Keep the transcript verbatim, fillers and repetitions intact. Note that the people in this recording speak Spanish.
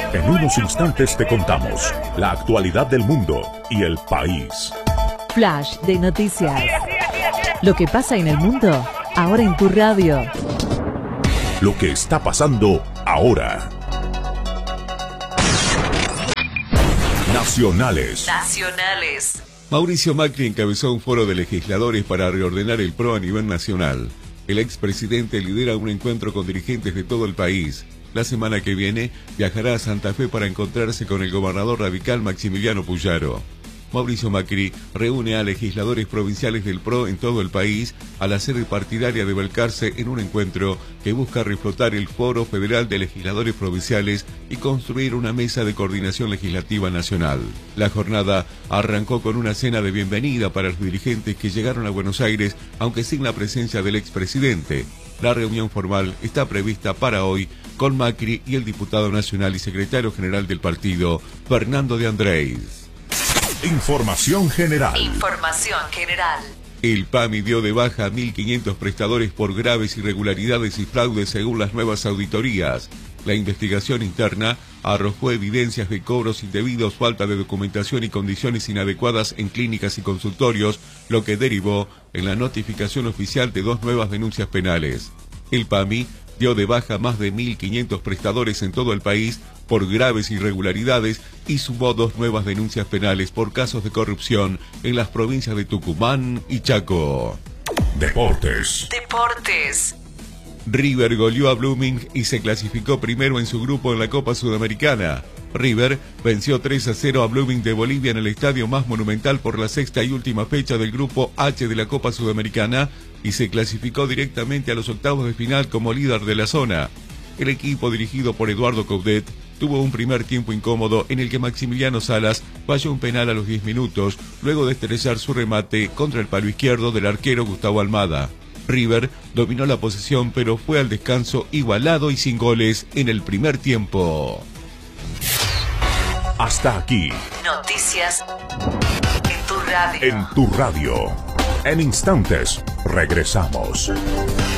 En unos instantes te contamos la actualidad del mundo y el país. Flash de noticias. Lo que pasa en el mundo, ahora en tu radio. Lo que está pasando ahora. Nacionales. Nacionales. Mauricio Macri encabezó un foro de legisladores para reordenar el P R O a nivel nacional. El expresidente lidera un encuentro con dirigentes de todo el país. La semana que viene viajará a Santa Fe para encontrarse con el gobernador radical Maximiliano Puyaro. Mauricio Macri reúne a legisladores provinciales del P R O en todo el país a la sede partidaria de Balcarce en un encuentro que busca reflotar el Foro Federal de Legisladores Provinciales y construir una mesa de coordinación legislativa nacional. La jornada arrancó con una cena de bienvenida para los dirigentes que llegaron a Buenos Aires, aunque sin la presencia del expresidente. La reunión formal está prevista para hoy con Macri y el diputado nacional y secretario general del partido, Fernando de Andrés. Información general. Información general. El P A M I dio de baja a mil quinientos prestadores por graves irregularidades y fraudes según las nuevas auditorías. La investigación interna arrojó evidencias de cobros indebidos, falta de documentación y condiciones inadecuadas en clínicas y consultorios, lo que derivó en la notificación oficial de dos nuevas denuncias penales. El P A M I dio de baja más de mil quinientos prestadores en todo el país por graves irregularidades y sumó dos nuevas denuncias penales por casos de corrupción en las provincias de Tucumán y Chaco. Deportes. Deportes. River goleó a Blooming y se clasificó primero en su grupo en la Copa Sudamericana. River venció tres a cero a Blooming de Bolivia en el estadio más monumental por la sexta y última fecha del grupo H de la Copa Sudamericana y se clasificó directamente a los octavos de final como líder de la zona. El equipo dirigido por Eduardo Coudet tuvo un primer tiempo incómodo en el que Maximiliano Salas falló un penal a los diez minutos luego de estrellar su remate contra el palo izquierdo del arquero Gustavo Almada. River dominó la posesión pero fue al descanso igualado y sin goles en el primer tiempo. Hasta aquí. Noticias en tu radio. En tu radio. En instantes regresamos.